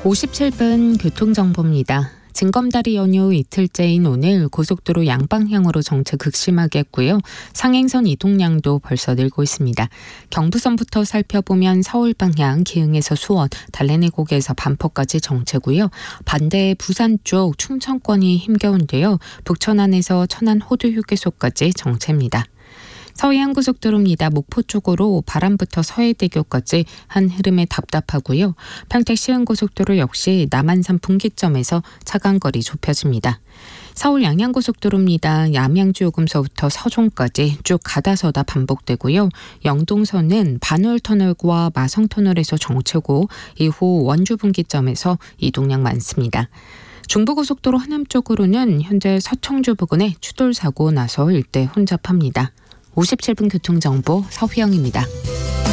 57분 교통정보입니다. 징검다리 연휴 이틀째인 오늘 고속도로 양방향으로 정체 극심하게 했고요. 상행선 이동량도 벌써 늘고 있습니다. 경부선부터 살펴보면 서울 방향 기흥에서 수원, 달래내곡에서 반포까지 정체고요. 반대 부산 쪽 충청권이 힘겨운데요. 북천안에서 천안 호두휴게소까지 정체입니다. 서해안고속도로입니다. 목포 쪽으로 바람부터 서해대교까지 한 흐름에 답답하고요. 평택 시흥고속도로 역시 남한산 분기점에서 차간거리 좁혀집니다. 서울 양양고속도로입니다. 남양주 요금소부터 서종까지 쭉 가다서다 반복되고요. 영동선은 반월터널과 마성터널에서 정체고 이후 원주 분기점에서 이동량 많습니다. 중부고속도로 하남 쪽으로는 현재 서청주 부근에 추돌사고 나서 일대 혼잡합니다. 57분 교통정보 서휘영입니다.